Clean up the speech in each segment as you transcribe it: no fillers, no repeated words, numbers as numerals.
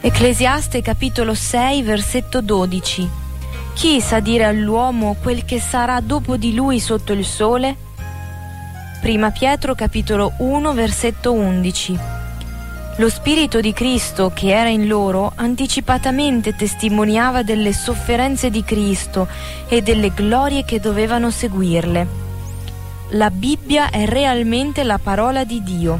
Ecclesiaste capitolo 6 versetto 12. Chi sa dire all'uomo quel che sarà dopo di lui sotto il sole? Prima Pietro capitolo 1 versetto 11. Lo Spirito di Cristo che era in loro anticipatamente testimoniava delle sofferenze di Cristo e delle glorie che dovevano seguirle. La Bibbia è realmente la parola di Dio.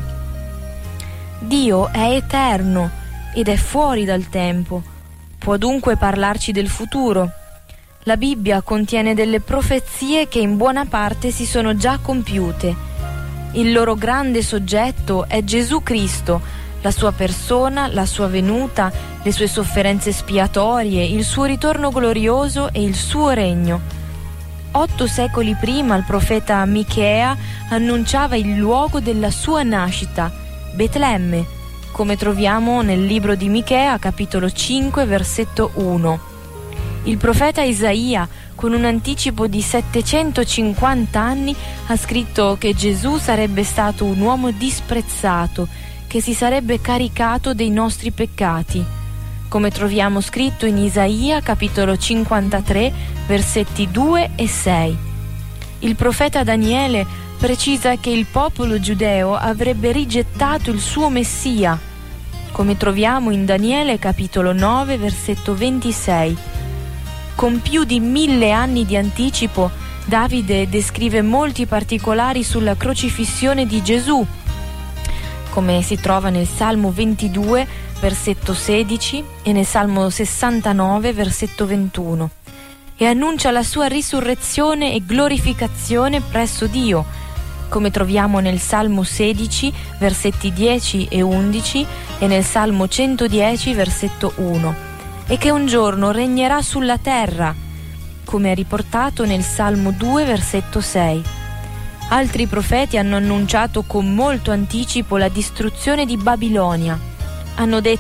Dio è eterno ed è fuori dal tempo. Può dunque parlarci del futuro. La Bibbia contiene delle profezie che in buona parte si sono già compiute. Il loro grande soggetto è Gesù Cristo, la sua persona, la sua venuta, le sue sofferenze espiatorie, il suo ritorno glorioso e il suo regno. 8 secoli prima il profeta Michea annunciava il luogo della sua nascita, Betlemme, come troviamo nel libro di Michea, capitolo 5, versetto 1. Il profeta Isaia, con un anticipo di 750 anni, ha scritto che Gesù sarebbe stato un uomo disprezzato, che si sarebbe caricato dei nostri peccati, come troviamo scritto in Isaia capitolo 53 versetti 2 e 6. Il profeta Daniele precisa che il popolo giudeo avrebbe rigettato il suo Messia, come troviamo in Daniele capitolo 9 versetto 26. Con più di 1000 anni di anticipo, Davide descrive molti particolari sulla crocifissione di Gesù, come si trova nel Salmo 22, versetto 16 e nel Salmo 69, versetto 21, e annuncia la sua risurrezione e glorificazione presso Dio, come troviamo nel Salmo 16, versetti 10 e 11 e nel Salmo 110, versetto 1, e che un giorno regnerà sulla terra, come è riportato nel Salmo 2, versetto 6. Altri profeti hanno annunciato con molto anticipo la distruzione di Babilonia. Hanno detto: